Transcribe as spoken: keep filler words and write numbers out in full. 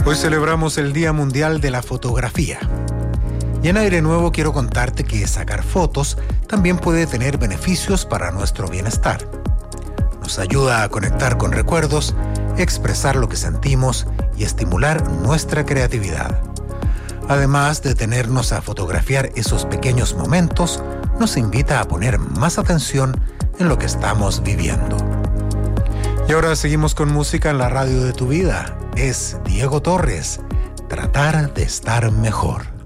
Hoy celebramos el Día Mundial de la Fotografía. Y en Aire Nuevo quiero contarte que sacar fotos también puede tener beneficios para nuestro bienestar. Nos ayuda a conectar con recuerdos, expresar lo que sentimos y estimular nuestra creatividad. Además de detenernos a fotografiar esos pequeños momentos, nos invita a poner más atención en lo que estamos viviendo. Y ahora seguimos con música en la radio de tu vida. Es Diego Torres, Tratar de estar mejor.